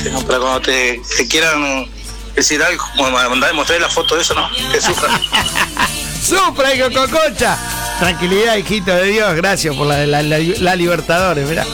¿no? Para cuando te quieran decir algo, mandar mostrar la foto de eso, ¿no? Que sufran. ¡Supra, hijo Cococha! Tranquilidad, hijito de Dios, gracias por la Libertadores, mirá.